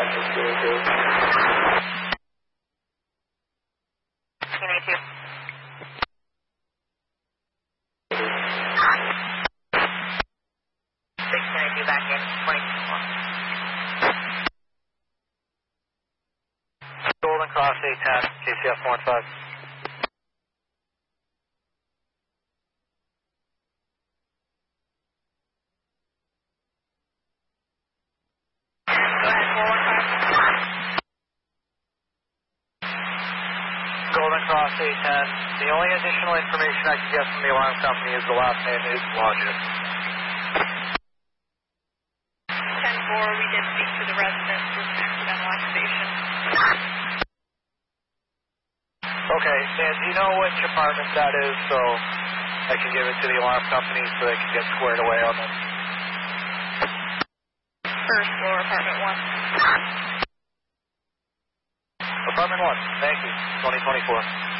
Back in 24. Golden Cross 810, KCF 415. Golden Cross 810. The only additional information I can get from the alarm company is the last name is Logic. 10-4, we did speak to the residents with accidental activation. Okay, and do you know which apartment that is so I can give it to the alarm company so they can get squared away on this? First floor, apartment 1. Apartment 1, thank you, 2024.